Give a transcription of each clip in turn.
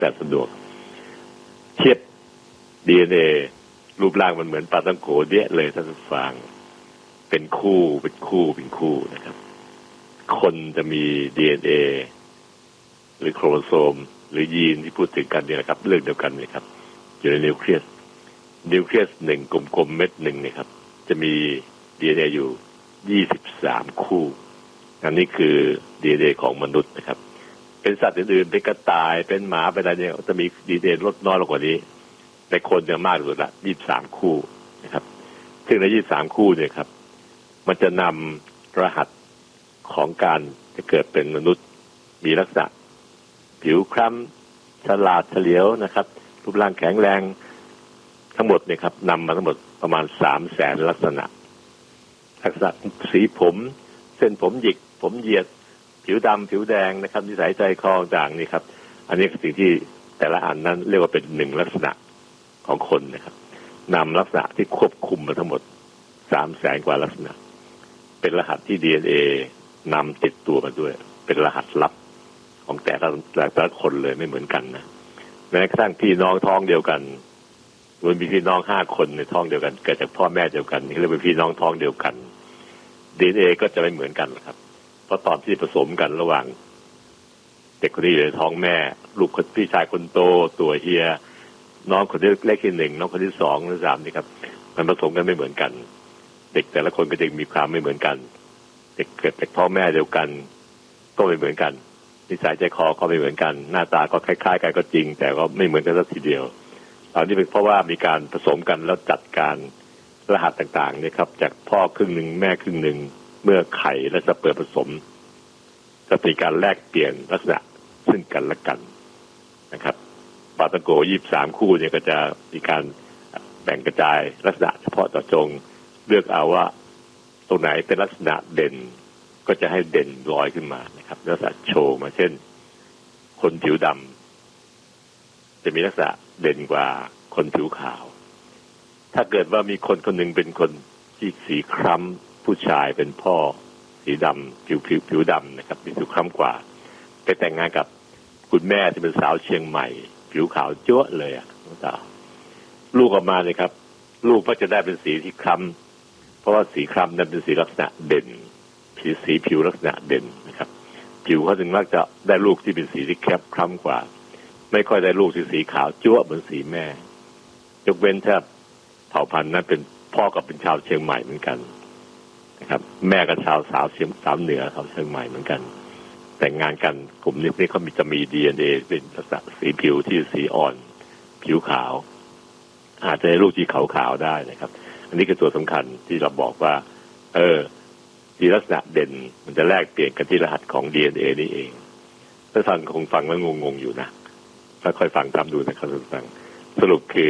แต่สะดวกเทียบ DNA รูปร่างมันเหมือนปลาตั้งโกเดี้ยเลยท่านผู้ฟังเป็นคู่นะครับคนจะมี DNA หรือโครโมโซมหรือยีนที่พูดถึงกันเนี่ยนะครับเรื่องเดียวกันเลยครับอยู่ในนิวเคลียสหนึ่งกลมๆเม็ดหนึ่งเนี่ยครับจะมี DNA อยู่23คู่อันนี้คือ DNA ของมนุษย์นะครับเป็นสัตว์อื่นๆเป็นกระต่ายเป็นหมาเป็นอะไรเนี่ยจะมี DNA ลดน้อยลงกว่านี้แต่คนเนี่ยมากที่สุดละ23คู่นะครับซึ่งใน23คู่เนี่ยครับมันจะนำรหัสของการจะเกิดเป็นมนุษย์มีลักษณะผิวคล้ำฉลาดเฉลียวนะครับรูปร่างแข็งแรงทั้งหมดเนี่ยครับนำมาทั้งหมดประมาณ300,000ลักษณะสีผมเส้นผมหยิกผมเหยียดผิวดำผิวแดงนะครับนิสัยใจคอต่างนี่ครับอันนี้สิ่งที่แต่ละอันนั้นเรียกว่าเป็น1ลักษณะของคนนะครับนำลักษณะที่ควบคุมมาทั้งหมด300,000กว่าลักษณะเป็นรหัสที่ DNA นำติดตัวมาด้วยเป็นรหัสลับของแต่ละคนเลยไม่เหมือนกันนะแม้กระทั่งพี่น้องท้องเดียวกันมันมีพี่น้อง5คนในท้องเดียวกันเกิดจากพ่อแม่เดียวกันนี่เรียกว่าพี่น้องท้องเดียวกัน DNA ก็จะไม่เหมือนกันครับเพราะตอนที่ผสมกันระหว่างเด็กคนนี้ในท้องแม่ลูกพี่ชายคนโตตัวเฮียน้องคนที่เล็กที่1น้องคนที่2หรือ3นี่ครับมันผสมกันไม่เหมือนกันเด็กแต่ละคนก็จะมีความไม่เหมือนกันเด็กเกิดจากพ่อแม่เดียวกันก็ไม่เหมือนกันนิสัยใจคอก็ไม่เหมือนกันหน้าตาก็คล้ายๆกันก็จริงแต่ก็ไม่เหมือนกันสักทีเดียวตอนนี้เป็นเพราะว่ามีการผสมกันแล้วจัดการรหัสต่างๆเนี่ยครับจากพ่อครึ่งหนึ่งแม่ครึ่งหนึ่งเมื่อไข่และจะเปิดผสมจะมีการแลกเปลี่ยนลักษณะซึ่งกันและกันนะครับปาตังโก23คู่เนี่ยก็จะมีการแบ่งกระจายลักษณะเฉพาะเจาะจงเลือกเอาว่าตรงไหนเป็นลักษณะเด่นก็จะให้เด่นลอยขึ้นมานะครับลักษณะโชว์มาเช่นคนผิวดำจะมีลักษณะเด่นกว่าคนผิวขาวถ้าเกิดว่ามีคนคนหนึ่งเป็นคนที่สีคล้ำผู้ชายเป็นพ่อสีดำผิวดำนะครับมีผิวคล้ำกว่าไปแต่งงานกับคุณแม่ที่เป็นสาวเชียงใหม่ผิวขาวจั๊วะเลยอ่ะลูกออกมาเลยครับลูกก็จะได้เป็นสีที่คล้ำเพราะว่าสีคล้ำนั้นเป็นสีลักษณะเด่นสีผิวลักษณะเด่นนะครับผิวเขาถึงมักจะได้ลูกที่เป็นสีที่แคบคล้ำกว่าไม่ค่อยได้ลูกที่สีขาวจั๊วะเหมือนสีแม่ยกเว้นถ้าเผ่าพันธุ์นั้นเป็นพ่อกับเป็นชาวเชียงใหม่เหมือนกันนะครับแม่กับสาวเหนือชาวเชียงใหม่เหมือนกันแต่งงานกันกลุ่มนี้เขาจะมี DNA เป็นลักษณะสีผิวที่สีอ่อนผิวขาวอาจจะได้ลูกที่ขาวๆได้นะครับอันนี้คือตัวสำคัญที่เราบอกว่าที่ลักษณะเด่นมันจะแลกเปลี่ยนกันที่รหัสของ DNA นี่เองถ้าท่านคงฟังแล้วงงๆอยู่นะค่อยๆฟังตามดูนะครับท่านฟังสรุปคือ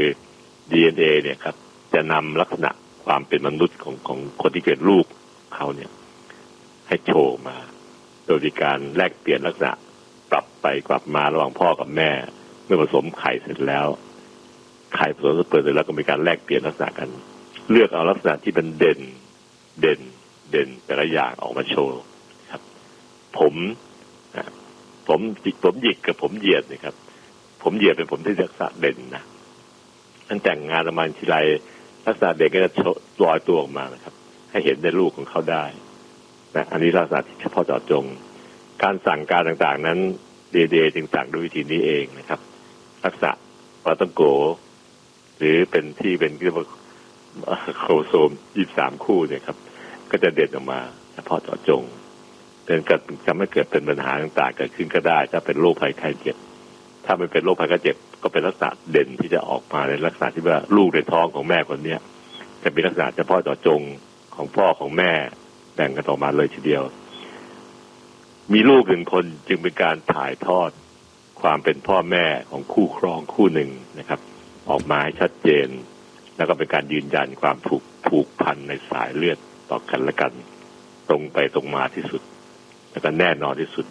DNA เนี่ยครับจะนำลักษณะความเป็นมนุษย์ของคนที่เกิดลูกเขาเนี่ยให้โชว์มาโดยการแลกเปลี่ยนลักษณะปรับไปกลับมาระหว่างพ่อกับแม่เมื่อผสมไข่เสร็จแล้วไข่ผสมเปิดเสร็จแล้วก็มีการแลกเปลี่ยนลักษณะกันเลือกเอาลักษณะที่เป็นเด่นแต่ละอย่างออกมาโชว์ครับผมหยิกกับผมเหยียดนะครับผมเหยียดเป็นผมที่ลักษณะเด่นนะตั้งแต่งงานประมาณทีไรลักษณะเด็กก็จะลอยตัวออกมานะครับให้เห็นในลูกของเขาได้นะอันนี้ลักษณะที่เฉพาะเจาะจงการสั่งการต่างๆนั้นเดจึงสั่งด้วยวิธีนี้เองนะครับลักษณะปาตังโกหรือเป็นที่เป็นเรียกว่าโครโมโซม23คู่เนี่ยครับก็จะเด่นออกมาเฉพาะเจาะจงจะไม่เกิดเป็นปัญหาต่างๆเกิดขึ้นก็ได้ถ้าเป็นโรคภัยไข้เจ็บถ้ามันเป็นโรคภัยไข้เจ็บก็เป็นลักษณะเด่นที่จะออกมาในลักษณะที่ว่าลูกในท้องของแม่คนนี้จะเป็นลักษณะเฉพาะเจาะจงของพ่อของแม่แบ่งกันออกมาเลยทีเดียวมีลูก1คนจึงเป็นการถ่ายทอดความเป็นพ่อแม่ของคู่ครองคู่หนึ่งนะครับออกมาให้ชัดเจนแล้วก็เป็นการยืนยันความผูกพันในสายเลือดต่อกันและกันตรงไปตรงมาที่สุดแล้วก็แน่นอนที่สุด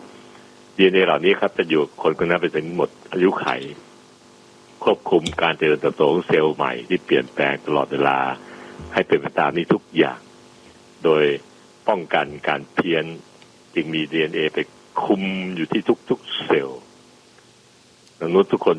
DNA เหล่านี้ครับจะอยู่คนคนนั้นไปถึงหมดอายุไขควบคุมการเจริญเติบโตของเซลล์ใหม่ที่เปลี่ยนแปลงตลอดเวลาให้เป็นไปตามนี้ทุกอย่างโดยป้องกันการเพี้ยนจึงมี DNA ไปคุมอยู่ที่ทุกๆเซลล์มนุษย์ทุกคน